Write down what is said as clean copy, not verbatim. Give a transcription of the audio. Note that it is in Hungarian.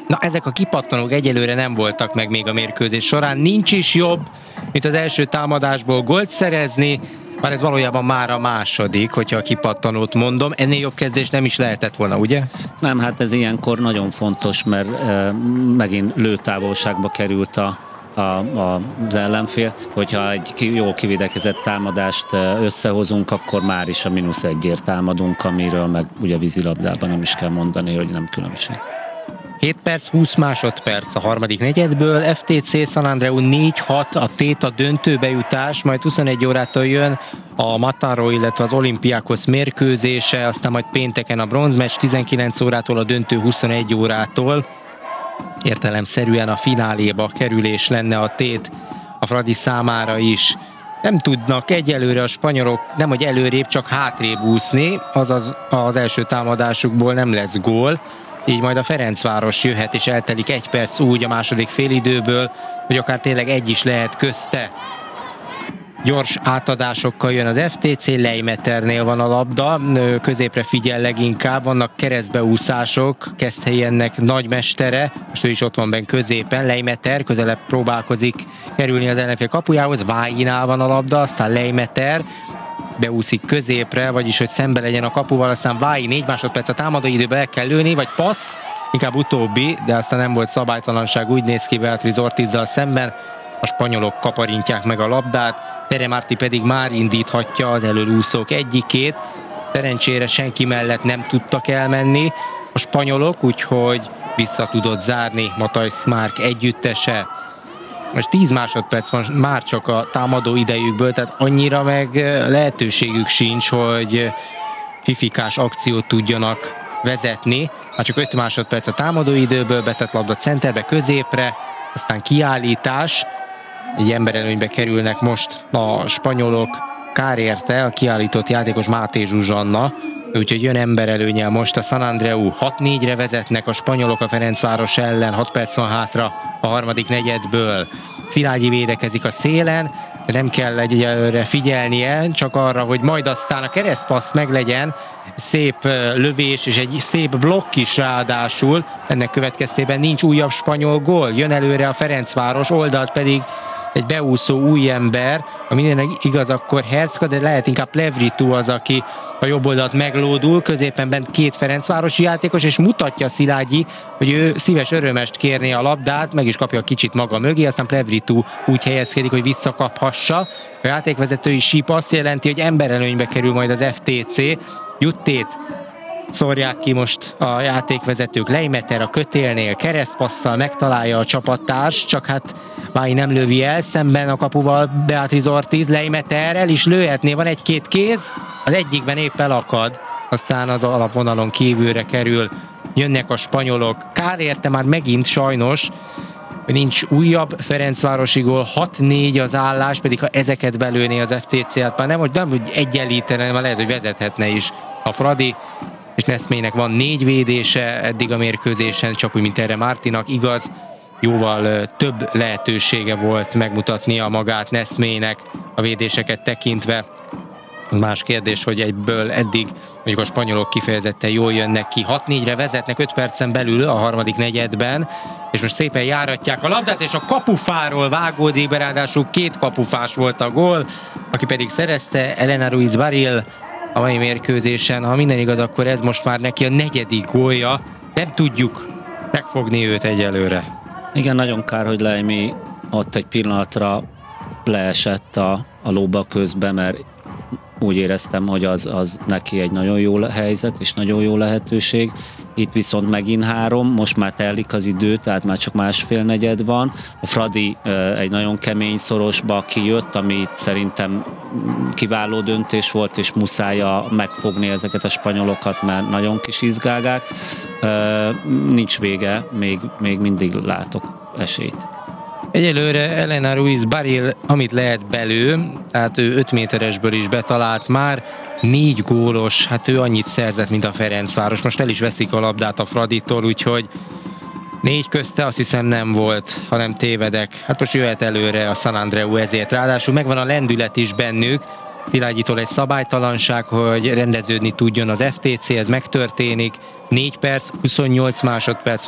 Na, ezek a kipattanók egyelőre nem voltak meg még a mérkőzés során. Nincs is jobb, mint az első támadásból gólt szerezni, bár ez valójában már a második, hogyha a kipattanót mondom. Ennél jobb kezdés nem is lehetett volna, ugye? Nem, hát ez ilyenkor nagyon fontos, mert megint lőtávolságba került az ellenfél. Hogyha egy jól kivédekezett támadást összehozunk, akkor már is a -1-ért támadunk, amiről meg ugye vízilabdában nem is kell mondani, hogy nem különbség. 7 perc, 20 másodperc a harmadik negyedből, FTC San Andreu 4-6 a tét a döntőbe jutás, majd 21 órától jön a Mataró, illetve az Olympiakos mérkőzése, aztán majd pénteken a bronzmeccs, 19 órától a döntő 21 órától. Értelemszerűen a fináléba kerülés lenne a tét a Fradi számára is. Nem tudnak egyelőre a spanyolok nemhogy előrébb, csak hátrébb úszni, azaz az első támadásukból nem lesz gól. Így majd a Ferencváros jöhet, és eltelik 1 perc úgy a második félidőből, hogy akár tényleg egy is lehet közte. Gyors átadásokkal jön az FTC, Leimeternél van a labda, középre figyel leginkább, vannak keresztbeúszások, Keszthelyennek nagymestere, most ő is ott van benn középen, Leimeter közelebb próbálkozik kerülni az ellenfél kapujához, Váinál van a labda, aztán Leimeter beúszik középre, vagyis hogy szembe legyen a kapuval, aztán Váj 4 másodperc a támadó időben el kell lőni, vagy passz, inkább utóbbi, de aztán nem volt szabálytalanság, úgy néz ki Beatriz Ortizzal szemben, a spanyolok kaparintják meg a labdát, Pere Martí pedig már indíthatja az elölúszók egyikét, szerencsére senki mellett nem tudtak elmenni a spanyolok, úgyhogy vissza tudott zárni Matthijs Mark együttese. Most 10 másodperc van már csak a támadó idejükből, tehát annyira meg lehetőségük sincs, hogy fifikás akciót tudjanak vezetni. Már csak 5 másodperc a támadó időből, betett labda centerbe, középre, aztán kiállítás. Egy emberelőnybe kerülnek most a spanyolok, kár érte a kiállított játékos Máté Zsuzsanna, úgyhogy jön emberelőnnyel most a San Andreu. 6-4-re vezetnek a spanyolok a Ferencváros ellen, 6 perc van hátra a harmadik negyedből. Szilágyi védekezik a szélen, de nem kell egyelőre figyelnie, csak arra, hogy majd aztán a keresztpassz meglegyen, szép lövés és egy szép blokk is ráadásul, ennek következtében nincs újabb spanyol gól, jön előre a Ferencváros, oldalt pedig egy beúszó új ember, ha mindennek igaz, akkor Hercka, de lehet inkább Plevritu az, aki a jobb oldalt meglódul, középen bent 2 ferencvárosi játékos, és mutatja Szilágyi, hogy ő szíves örömest kérné a labdát, meg is kapja kicsit maga mögé, aztán Plevritu úgy helyezkedik, hogy visszakaphassa. A játékvezetői síp azt jelenti, hogy emberelőnybe kerül majd az FTC, Juttét szórják ki most a játékvezetők, Leimeter a kötélnél, keresztpasszal megtalálja a csapattárs, csak hát Váj nem lövi el, szemben a kapuval Beatriz Ortiz, Leimeter el is lőhetné, van 1-2 kéz, az egyikben épp elakad, aztán az alapvonalon kívülre kerül, jönnek a spanyolok, kár érte már megint sajnos, nincs újabb ferencvárosi gól, 6-4 az állás, pedig ha ezeket belőné az FTC, hát már nem hogy egyenlítene, hanem lehet, hogy vezethetne is a Fradi, és Neszmének van 4 védése eddig a mérkőzésen, csak úgy, mint erre Martinak, igaz, jóval több lehetősége volt megmutatnia magát Neszmének a védéseket tekintve. Más kérdés, hogy egyből eddig mondjuk a spanyolok kifejezetten jól jönnek ki. 6-4-re vezetnek 5 percen belül a harmadik negyedben, és most szépen járatják a labdát, és a kapufáról vágódik be, ráadásul 2 kapufás volt a gól, aki pedig szerezte Elena Ruiz Barril a mai mérkőzésen. Ha minden igaz, akkor ez most már neki a 4. gólja. Nem tudjuk megfogni őt egyelőre. Igen, nagyon kár, hogy Leimi ott egy pillanatra leesett a lóba közben, mert úgy éreztem, hogy az neki egy nagyon jó helyzet és nagyon jó lehetőség. Itt viszont megint 3, most már telik az idő, tehát már csak másfél negyed van. A Fradi egy nagyon kemény szorosba kijött, ami szerintem kiváló döntés volt, és muszáj megfogni ezeket a spanyolokat, mert nagyon kis izgágák. Nincs vége, még mindig látok esélyt. Egyelőre Elena Ruiz Barril, amit lehet belő, tehát ő 5 méteresből is betalált már, 4 gólos, hát ő annyit szerzett, mint a Ferencváros. Most el is veszik a labdát a Fraditól, úgyhogy 4 közte azt hiszem nem volt, hanem tévedek. Hát most jöhet előre a San Andreu ezért. Ráadásul megvan a lendület is bennük, Szilágyitól egy szabálytalanság, hogy rendeződni tudjon az FTC, ez megtörténik. 4 perc, 28 másodperc